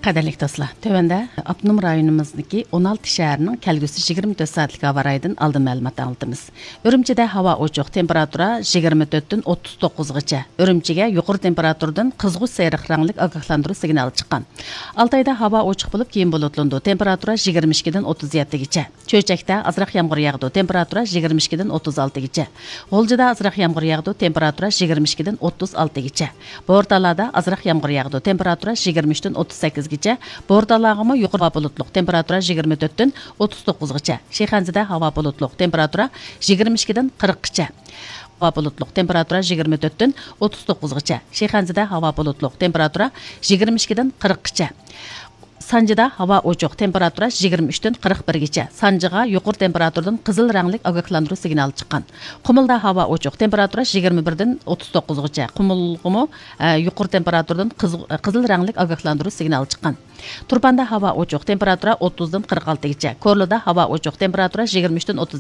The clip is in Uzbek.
Qadirlik dostlar, tövəndə Abnum rayonumuzdaki 16 şəhərinin kəlgüsü 24 saatlik hava rayından aldı məlumat aldığımız. Ürümçidə hava oçuq, temperatura 24-dən 39-gacha. Ürümçiga yuqori temperaturdan qızğu sayriq ranglik agahlandırı signali chiqqan. Altayda hava oçuq bo'lib, keyin bulutlandı. Temperatura 22-dən 37-gacha. Çöçəkdə azraq yağmur yağdı. Temperatura 22-dən 36-gacha. G'oljida azraq yağmur yağdı. Temperatura 22-dən 36-gacha. Bortalada azraq yağmur yağdı. Temperatura 23-dən 38 Bordalağımı yuqori bulutluq, temperatura 24-dən 39-gacha. Şeyxanzada hava bulutluq, temperatura 22-dən 40-gacha. Hava bulutluq, temperatura 24-dən 39-gacha. Şeyxanzada hava bulutluq, temperatura 22-dən 40-gacha. Sancıda hava oçuq, temperatura 23-dən 41-gacha. Sancıga yuqori temperaturdan qızıl ranglik agahlandırı signali chiqqan. Qumulda hava oçuq, temperatura 21-dən 39-gacha. Qumulğumu yuqori temperaturdan qızıl ranglik agahlandırı signali chiqqan. Turbanda hava oçuq, temperatura 30-dan 46-gacha. Korluda hava oçuq, temperatura 23-dən 37